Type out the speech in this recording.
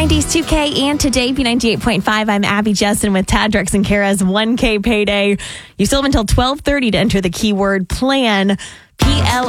90s 2K and today, B98.5. I'm Abby Jessen with Tad, Drex, and Kara's 1K payday. You still have until 12:30 to enter the keyword PLAN. PL